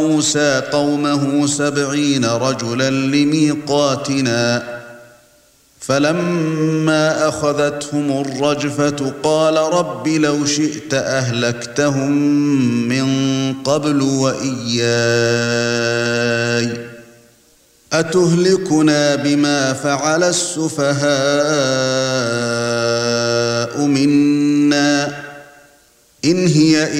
موسى قومه 70 رجلا لميقاتنا فلما أخذتهم الرجفة قال رب لو شئت أهلكتهم من قبل وإياي أتهلكنا بما فعل السفهاء منا إن هي